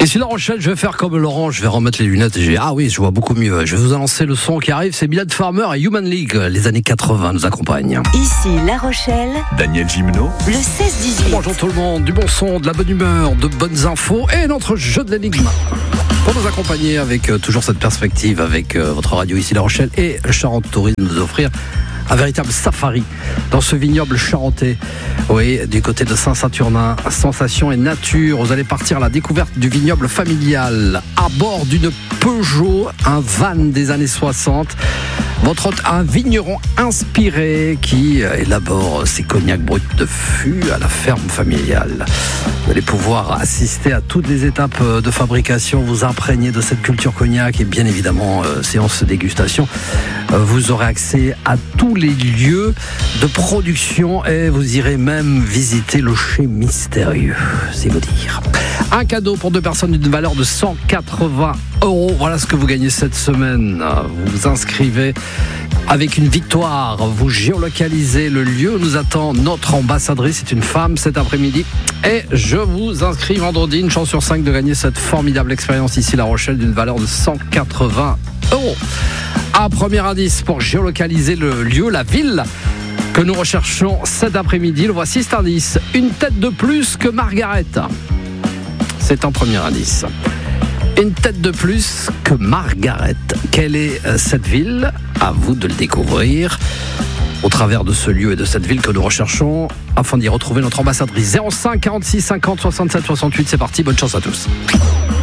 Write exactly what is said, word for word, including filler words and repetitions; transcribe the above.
Ici La Rochelle, je vais faire comme Laurent, je vais remettre les lunettes et j'ai ah oui, je vois beaucoup mieux. Je vais vous annoncer le son qui arrive, c'est Mylène Farmer et Human League. Les années quatre-vingts nous accompagnent. Ici La Rochelle, Daniel Gimeno, le seize dix-huit. Bonjour tout le monde, du bon son, de la bonne humeur, de bonnes infos et notre jeu de l'énigme. Pour nous accompagner avec euh, toujours cette perspective avec euh, votre radio Ici La Rochelle et Charente Tourisme nous offrir un véritable safari dans ce vignoble charentais. Oui, du côté de Saint-Saturnin, sensation et nature. Vous allez partir à la découverte du vignoble familial à bord d'une Peugeot, un van des années soixante. Votre hôte, un vigneron inspiré qui élabore ses cognacs bruts de fût à la ferme familiale. Vous allez pouvoir assister à toutes les étapes de fabrication, vous imprégner de cette culture cognac et bien évidemment, euh, séance de dégustation. Euh, vous aurez accès à tous les lieux de production et vous irez même visiter le chai mystérieux, c'est vous dire. Un cadeau pour deux personnes d'une valeur de cent quatre-vingts euros. Voilà ce que vous gagnez cette semaine. Vous vous inscrivez avec une victoire. Vous géolocalisez le lieu où nous attend notre ambassadrice. C'est une femme cet après-midi. Et je vous inscris vendredi. Une chance sur cinq de gagner cette formidable expérience ici La Rochelle d'une valeur de cent quatre-vingts euros. Un premier indice pour géolocaliser le lieu, la ville que nous recherchons cet après-midi. Le voici cet indice. Une tête de plus que Margaret. C'est un premier indice. Une tête de plus que Margaret. Quelle est cette ville ? À vous de le découvrir au travers de ce lieu et de cette ville que nous recherchons afin d'y retrouver notre ambassadrice. zéro cinq quarante-six cinquante soixante-sept soixante-huit, c'est parti, bonne chance à tous.